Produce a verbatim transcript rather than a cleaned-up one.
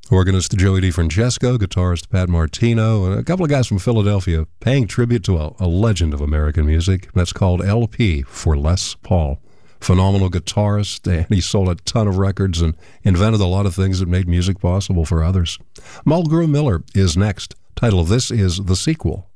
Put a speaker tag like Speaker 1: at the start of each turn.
Speaker 1: Organist Joey DeFrancesco, guitarist Pat Martino, and a couple of guys from Philadelphia paying tribute to a, a legend of American music. That's called L P for Les Paul. Phenomenal guitarist, and he sold a ton of records and invented a lot of things that made music possible for others. Mulgrew Miller is next. Title of this is The Sequel.